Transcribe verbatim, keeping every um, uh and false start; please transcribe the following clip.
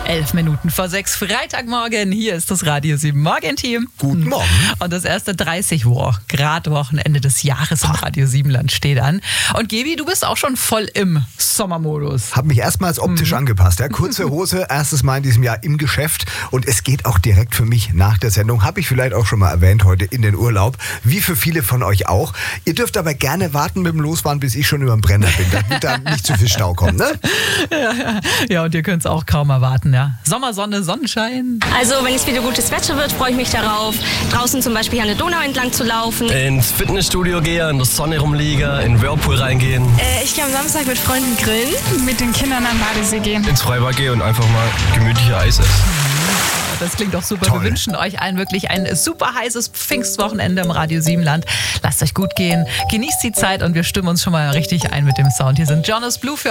Elf Minuten vor sechs, Freitagmorgen. Hier ist das Radio sieben Morgenteam. Guten Morgen. Und das erste dreißig Grad Wochenende des Jahres im Radio sieben Land steht an. Und Gebi, du bist auch schon voll im Sommermodus. Hab mich erstmals optisch mhm. angepasst. Ja, kurze Hose, erstes Mal in diesem Jahr im Geschäft. Und es geht auch direkt für mich nach der Sendung. Habe ich vielleicht auch schon mal erwähnt heute in den Urlaub. Wie für viele von euch auch. Ihr dürft aber gerne warten mit dem Losfahren, bis ich schon über dem Brenner bin, damit da nicht zu viel Stau kommt. Ne? Ja, ja. ja, und ihr könnt es auch kaum erwarten. Ja. Sommersonne, Sonnenschein. Also wenn es wieder gutes Wetter wird, freue ich mich darauf, draußen zum Beispiel an der Donau entlang zu laufen. Ins Fitnessstudio gehen, in der Sonne rumliegen, in den Whirlpool reingehen. Äh, ich gehe am Samstag mit Freunden grillen. Mit den Kindern am Badesee gehen. Ins Freibad gehen und einfach mal gemütliche Eis essen. Das klingt doch super. Toll. Wir wünschen euch allen wirklich ein super heißes Pfingstwochenende im Radio sieben Land. Lasst euch gut gehen, genießt die Zeit und wir stimmen uns schon mal richtig ein mit dem Sound. Hier sind Jonas Blue für